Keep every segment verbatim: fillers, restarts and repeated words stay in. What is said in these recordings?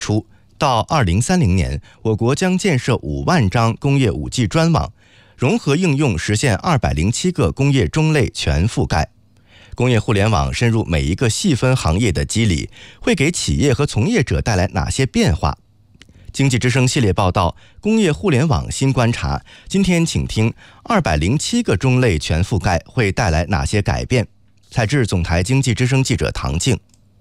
出，到二零三零年，我国将建设五万张工业 五 G 专网，融合应用实现二百零七个工业中类全覆盖。工业互联网深入每一个细分行业的机理，会给企业和从业者带来哪些变化？经济之声系列报道《工业互联网新观察》，今天请听二百零七个中类全覆盖会带来哪些改变？采自总台经济之声记者唐静。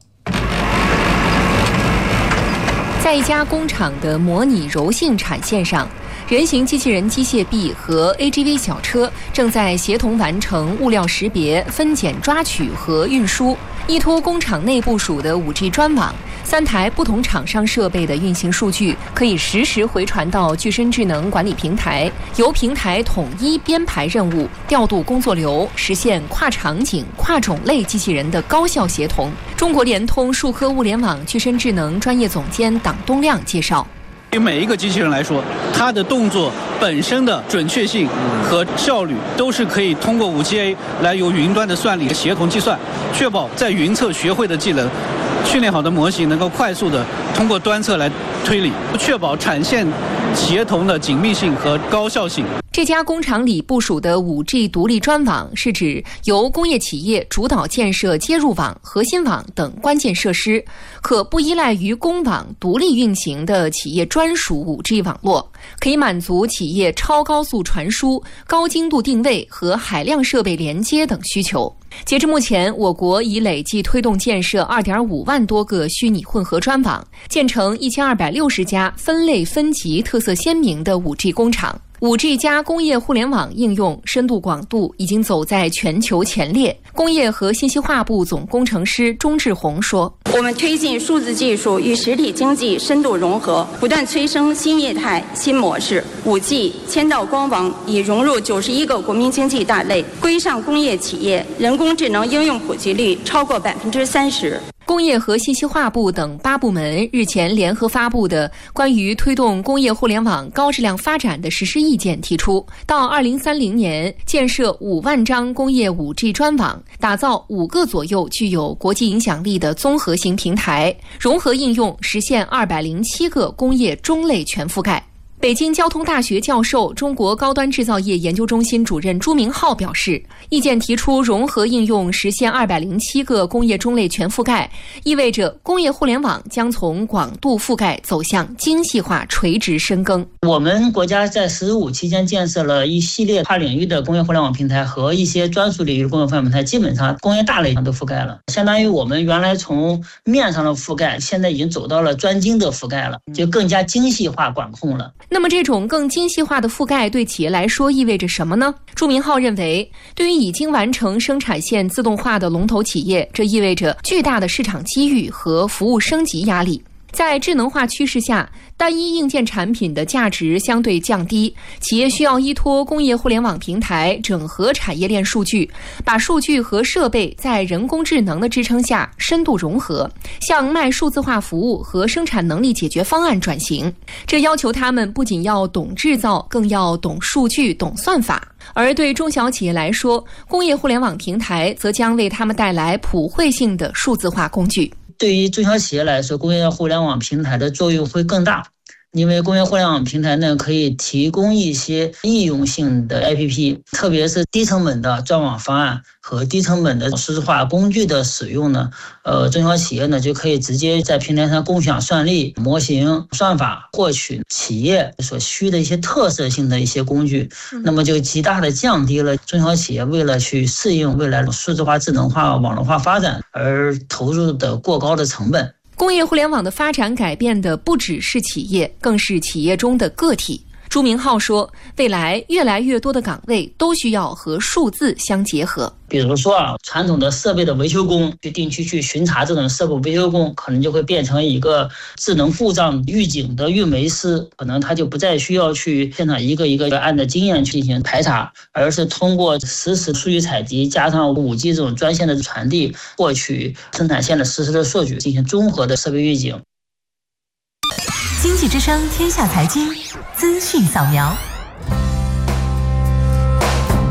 在一家工厂的模拟柔性产线上，人形机器人机械臂和 A G V 小车正在协同完成物料识别、分拣抓取和运输。依托工厂内部署的 五 G 专网，三台不同厂商设备的运行数据可以实时回传到具身智能管理平台，由平台统一编排任务、调度工作流，实现跨场景、跨种类机器人的高效协同。中国联通数科物联网具身智能专业总监党东亮介绍。 对每一个机器人来说，它的动作本身的准确性和效率都是可以通过 五 G A 来由云端的算力协同计算，确保在云测学会的技能、训练好的模型能够快速的通过端测来推理，确保产线协同的紧密性和高效性。 这家工厂里部署的 五 G 独立专网是指由工业企业主导建设接入网、核心网等关键设施，可不依赖于公网独立运行的企业专属 五 G 网络，可以满足企业超高速传输、高精度定位和海量设备连接等需求。截至目前，我国已累计推动建设 二点五万多个虚拟混合专网，建成一千二百六十家分类分级、特色鲜明的 五 G 工厂。五 G 加工业互联网应用深度广度已经走在全球前列。工业和信息化部总工程师钟志宏说：“ 我们推进数字技术与实体经济深度融合，不断催生新业态、新模式。五 G 千道光网已融入九十一个国民经济大类，规上工业企业人工智能应用普及率超过百分之三十。” 工业和信息化部等八部门日前联合发布的关于推动工业互联网高质量发展的实施意见提出，到二零三零年建设五万张工业 五 G 专网，打造五个左右具有国际影响力的综合型平台，融合应用实现二百零七个工业中类全覆盖。北京交通大学教授、中国高端制造业研究中心主任朱明浩表示，意见提出融合应用实现二百零七个工业中类全覆盖，意味着工业互联网将从广度覆盖走向精细化垂直深耕。 我们国家在“十五”期间建设了一系列跨领域的工业互联网平台和一些专属领域的工业互联网平台，基本上工业大类上都覆盖了。相当于我们原来从面上的覆盖，现在已经走到了专精的覆盖了，就更加精细化管控了。 那么这种更精细化的覆盖对企业来说意味着什么呢？朱明浩认为，对于已经完成生产线自动化的龙头企业，这意味着巨大的市场机遇和服务升级压力。在智能化趋势下，单一硬件产品的价值相对降低，企业需要依托工业互联网平台整合产业链数据，把数据和设备在人工智能的支撑下深度融合，向卖数字化服务和生产能力解决方案转型。这要求他们不仅要懂制造，更要懂数据、懂算法。而对中小企业来说，工业互联网平台则将为他们带来普惠性的数字化工具。 对于中小企业来说，工业互联网平台的作用会更大，因为工业互联网平台呢，可以提供一些应用性的 A P P， 特别是低成本的专网方案和低成本的数字化工具的使用呢，呃，中小企业呢就可以直接在平台上共享算力、模型、算法，获取企业所需的一些特色性的一些工具，那么就极大的降低了中小企业为了去适应未来的数字化、智能化、网络化发展而投入的过高的成本。 工业互联网的发展改变的不只是企业，更是企业中的个体。朱明浩说，未来越来越多的岗位都需要和数字相结合。 比如说啊，传统的设备的维修工，去定期去巡查这种设备维修工，可能就会变成一个智能故障预警的运维师，可能他就不再需要去现场一个一个按照经验去进行排查，而是通过实时数据采集加上 五 G 这种专线的传递，获取生产线的实时的数据，进行综合的设备预警。 经济之声天下财经资讯扫描。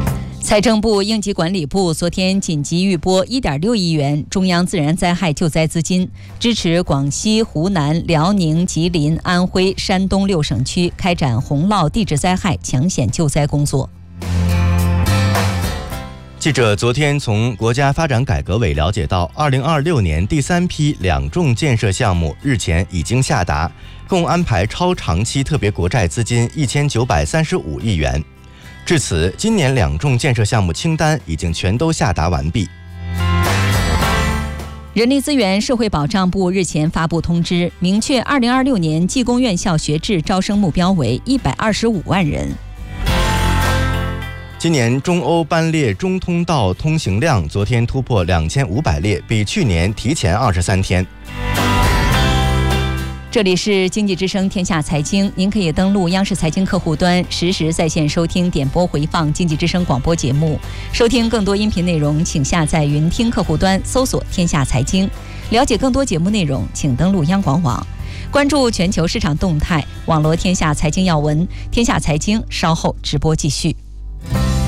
财政部、应急管理部昨天紧急预拨 一点六亿元中央自然灾害救灾资金，支持广西、湖南、辽宁、吉林、安徽、山东六省区开展洪涝地质灾害抢险救灾工作。 记者昨天从国家发展改革委了解到，二零二六年第三批两重建设项目日前已经下达，共安排超长期特别国债资金一千九百三十五亿元。至此，今年两重建设项目清单已经全都下达完毕。 人力资源社会保障部日前发布通知，明确二零二六年技工院校学制招生目标为一百二十五万人。 今年中欧班列中通道通行量昨天突破两千五百列，比去年提前二十三天。 这里是经济之声天下财经，您可以登录央视财经客户端，实时在线收听点播回放经济之声广播节目。收听更多音频内容，请下载云听客户端，搜索天下财经。了解更多节目内容，请登录央广网。关注全球市场动态，网罗天下财经要闻。天下财经稍后直播继续。